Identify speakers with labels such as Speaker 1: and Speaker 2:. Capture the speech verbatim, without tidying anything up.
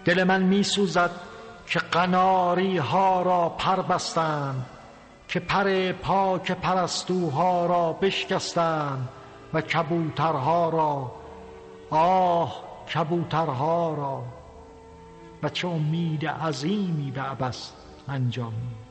Speaker 1: دل من می سوزد که قناری ها را پر بستند، که پر پاک پرستوها را بشکستند و کبوترها را، آه کبوترها را، و چه امید عظیمی به عبث انجامید.